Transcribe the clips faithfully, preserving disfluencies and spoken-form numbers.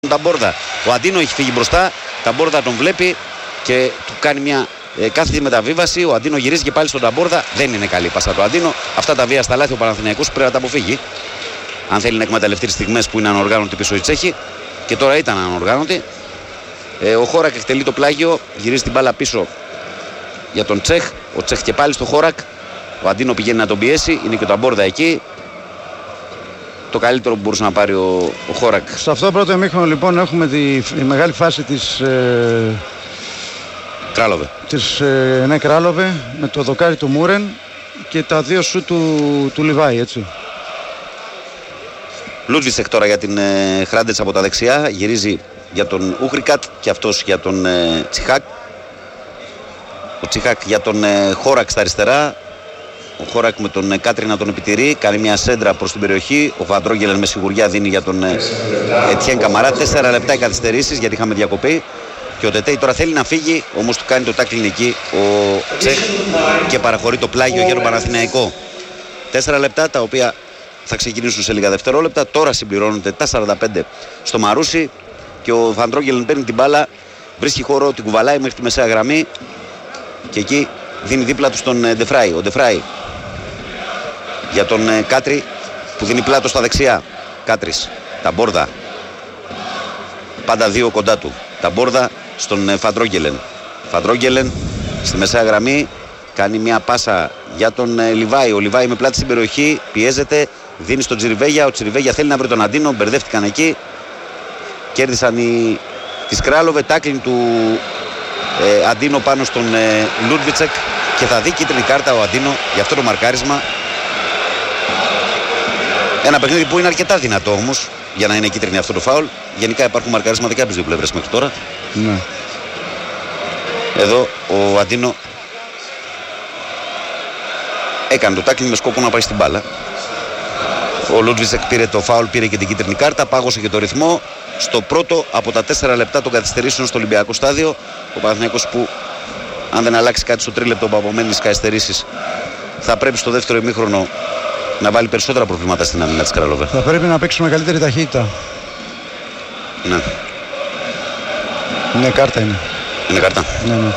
Ταμπόρδα. Ο Αντίνο έχει φύγει μπροστά. Ταμπόρδα τον βλέπει και του κάνει μια ε, κάθετη μεταβίβαση. Ο Αντίνο γυρίζει και πάλι στον Ταμπόρδα. Δεν είναι καλή πάσα του Αντίνο. Αυτά τα βία στα λάθη ο Παναθηναϊκός πρέπει να τα αποφύγει. Αν θέλει να εκμεταλλευτεί τις στιγμές που είναι ανοργάνωτοι πίσω οι Τσέχοι. Και τώρα ήταν ανοργάνωτοι. Ε, ο Χόρακ εκτελεί το πλάγιο. Γυρίζει την μπάλα πίσω για τον Τσέχ. Ο Τσέχ και πάλι στο Χόρακ. Ο Αντίνο πηγαίνει να τον πιέσει. Είναι και ο Ταμπόρδα εκεί. Το καλύτερο που μπορούσε να πάρει ο, ο Χόρακ. Σε αυτό το πρώτο ημίχρονο λοιπόν έχουμε τη, τη μεγάλη φάση της ε, Κράλοβε. Της, ε, ναι, Κράλοβε με το δοκάρι του Μούρεν και τα δύο σου του, του Λιβάη, έτσι. Λούτβιτσεκ τώρα για την ε, Χράντετς από τα δεξιά. Γυρίζει για τον Ούχρικατ και αυτός για τον ε, Τσιχάκ. Ο Τσιχάκ για τον ε, Χόρακ στα αριστερά. Ο Χόρακ με τον Κάτρι να τον επιτηρεί. Κάνει μια σέντρα προς την περιοχή. Ο Βαντρόγγελεν με σιγουριά δίνει για τον Ετιέν Καμαρά. Τέσσερα λεπτά οι καθυστερήσεις γιατί είχαμε διακοπή. Και ο Τετέι τώρα θέλει να φύγει. Όμως του κάνει το τάκλιν εκεί ο Τσέχ και παραχωρεί το πλάγιο για τον Παναθηναϊκό. Τέσσερα λεπτά τα οποία θα ξεκινήσουν σε λίγα δευτερόλεπτα. Τώρα συμπληρώνονται τα σαράντα πέντε στο Μαρούσι. Και ο Βαντρόγγελεν παίρνει την μπάλα. Βρίσκει χώρο, την κουβαλάει μέχρι τη μεσαία γραμμή. Και εκεί δίνει δίπλα του στον Ντεφράι. Ο Ντεφράι για τον ε, Κάτρι που δίνει πλάτο στα δεξιά. Κάτρις, Ταμπόρδα. Πάντα δύο κοντά του. Ταμπόρδα στον ε, Φαντρόγγελεν. Φαντρόγγελεν στη μεσαία γραμμή κάνει μια πάσα για τον ε, Λιβάη. Ο Λιβάη με πλάτη στην περιοχή πιέζεται, δίνει στον Τσιριβέγια. Ο Τσιριβέγια θέλει να βρει τον Αντίνο, μπερδεύτηκαν εκεί. Κέρδισαν οι τη Κράλοβε. Τάκλιν του ε, Αντίνο πάνω στον ε, Λούντβιτσεκ και θα δει κίτρινη κάρτα ο Αντίνο για αυτό το μαρκάρισμα. Ένα παιχνίδι που είναι αρκετά δυνατό όμως για να είναι κίτρινη αυτό το φάουλ. Γενικά υπάρχουν μαρκαρίσματα και από τις δύο πλευρές μέχρι τώρα. Ναι. Εδώ ο Αντίνο έκανε το τάκλιν με σκοπό να πάει στην μπάλα. Ο Λούντβιτσεκ πήρε το φάουλ, πήρε και την κίτρινη κάρτα, πάγωσε και το ρυθμό. Στο πρώτο από τα τέσσερα λεπτά των καθυστερήσεων στο Ολυμπιακό στάδιο. Ο Παναθηναϊκός που αν δεν αλλάξει κάτι στο τρίλεπτο που απομένει στις καθυστερήσεις θα πρέπει στο δεύτερο ημίχρονο να βάλει περισσότερα προβλήματα στην άμυνα της Κράλοβε. Θα πρέπει να παίξει μεγαλύτερη ταχύτητα. Ναι. Ναι, κάρτα είναι. Είναι κάρτα. Ναι, ναι.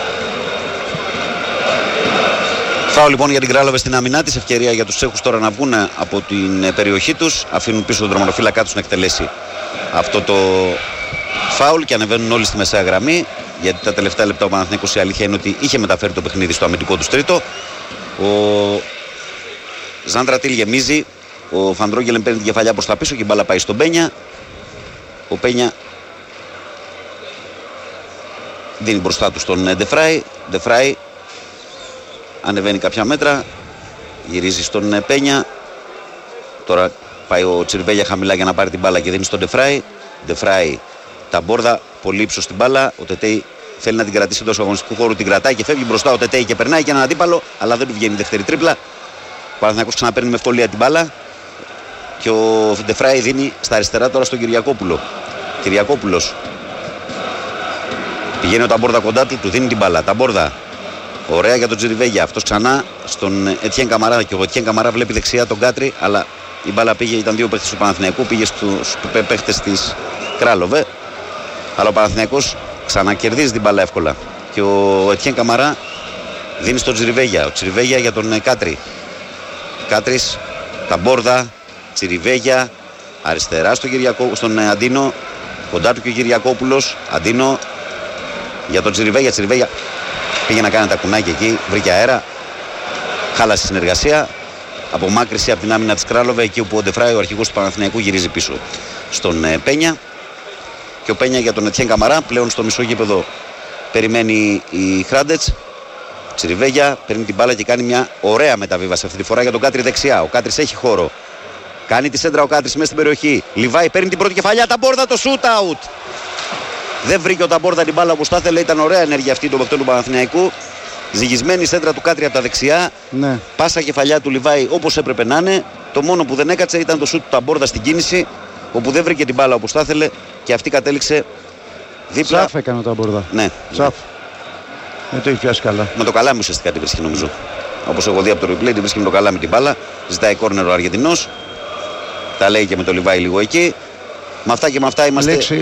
Φάω λοιπόν για την Κράλοβε στην άμυνά της. Ευκαιρία για τους Τσέχους τώρα να βγουν από την περιοχή τους. Αφήνουν πίσω τον δραματοφύλακά τους να εκτελέσει αυτό το φάουλ και ανεβαίνουν όλοι στη μεσαία γραμμή. Γιατί τα τελευταία λεπτά ο Παναθηναϊκός η αλήθεια είναι ότι είχε μεταφέρει το παιχνίδι στο αμυντικό του τρίτο. Ο Ζάντρατιλ γεμίζει. Ο Φαντρόγγελεν παίρνει την κεφαλιά προς τα πίσω και η μπάλα πάει στον Πένια. Ο Πένια δίνει μπροστά του στον Ντεφράι. Ντεφράι ανεβαίνει κάποια μέτρα. Γυρίζει στον Πένια. Τώρα πάει ο Τσιριβέλια χαμηλά για να πάρει την μπάλα και δίνει στον Ντεφράι. Ντεφράι, Ταμπόρδα, πολύ ύψος στην μπάλα. Ο Τετέι θέλει να την κρατήσει εντός αγωνιστικού χώρου. Την κρατάει και φεύγει μπροστά ο Τετέι και περνάει και έναν αντίπαλο. Αλλά δεν του βγαίνει η δεύτερη τρίπλα. Ο Παναθηναϊκός ξαναπαίρνει με ευκολία την μπάλα. Και ο Ντεφράι δίνει στα αριστερά τώρα στον Κυριακόπουλο. Κυριακόπουλος. Πηγαίνει ο Ταμπόρδα κοντά του, του δίνει την μπάλα. Ταμπόρδα. Ωραία για τον Τσιριβέγια. Αυτός ξανά στον Ετιέν Καμαρά. Και ο Ετιέν Καμαρά βλέπει δεξιά τον Κάτρι. Αλλά η μπάλα πήγε, ήταν δύο παίχτες του Παναθηναϊκού. Πήγε στους παίχτες της Κράλοβε. Αλλά ο Παναθηναϊκός ξανακερδίζει την μπάλα εύκολα. Και ο Ετιέν Καμαρά δίνει στον Τσιριβέγια. Ο Τσιριβέγια για τον Κάτρι. Κάτρις, Ταμπόρδα, Τσιριβέγια. Αριστερά στον, Κυριακό, στον Αντίνο. Κοντά του και ο Κυριακόπουλος. Αντίνο για τον Τσιριβέγια. Τσιριβέγια πήγε να κάνει τα κουνάκια εκεί. Βρήκε αέρα. Χάλασε συνεργασία. Απομάκρυση από την άμυνα της Κράλοβε εκεί όπου ο Ντεφράι, ο αρχηγός του Παναθηναϊκού, γυρίζει πίσω στον ε, Πένια. Και ο Πένια για τον Ετιέν Καμαρά πλέον στο μισό γήπεδο περιμένει η Χράντετς. Τσιριβέγια παίρνει την μπάλα και κάνει μια ωραία μεταβίβαση αυτή τη φορά για τον Κάτρι δεξιά. Ο Κάτρις έχει χώρο. Κάνει τη σέντρα ο Κάτρις μέσα στην περιοχή. Λιβάη παίρνει την πρώτη κεφαλιά. Ταμπόρδα το shoot out. Δεν βρήκε ο Ταμπόρδα την μπάλα όπως θα ήθελε. Ήταν ωραία ενέργεια αυτή των παιχτών του Παναθηναϊκού. Ζυγισμένη σέντρα του Κάτρι από τα δεξιά. Ναι. Πάσα κεφαλιά του Λιβάη όπως έπρεπε να είναι. Το μόνο που δεν έκατσε ήταν το shoot του Ταμπόρδα στην κίνηση. Όπου δεν βρήκε την μπάλα όπως θα ήθελε. Και αυτή κατέληξε δίπλα. Τσαφ έκανε ο Ταμπόρδα. Ναι. Τσαφ. Δεν το έχει πιάσει καλά. Με το καλάμι ουσιαστικά την βρίσκει νομίζω. Όπως έχω δει από το replay, την βρίσκει με το καλάμι την μπάλα. Ζητάει κόρνερ ο Αργεντινός. Τα λέει και με το Λιβάη λίγο εκεί. Με αυτά και με αυτά είμαστε. Λέξη